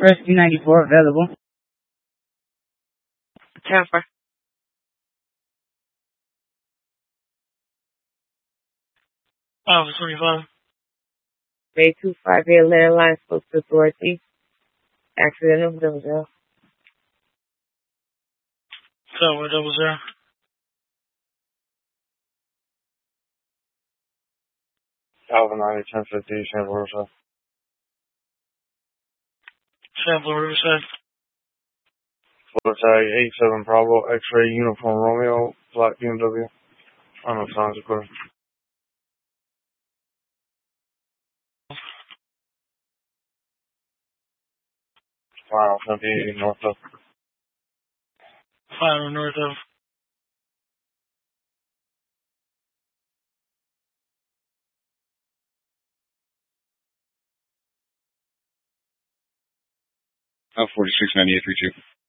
Rescue 94 available. Transfer. Officer 25. Bay 258 landline spoke to authority. Accidental 00. Tower 00. Alpha 90, 1050, Chamber Riverside. Sample Riverside. Florida tag 87 Bravo, X-ray uniform Romeo, black BMW. I don't know if signs are clear. Final 78 north of. Final north of. Oh, 469832.